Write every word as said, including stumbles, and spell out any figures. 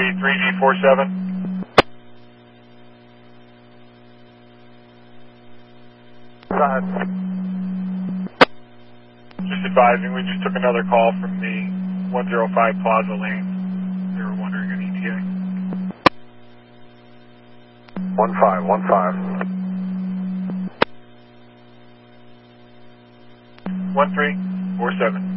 three G four seven. Just advising, we just took another call from the one oh five Plaza Lane. They were wondering an E T A. One five, one five. One three four seven.